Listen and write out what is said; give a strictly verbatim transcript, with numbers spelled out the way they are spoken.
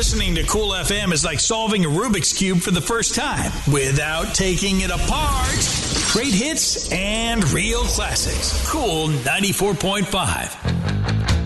Listening to Cool F M is like solving a Rubik's Cube for the first time without taking it apart. Great hits and real classics. Cool ninety-four point five.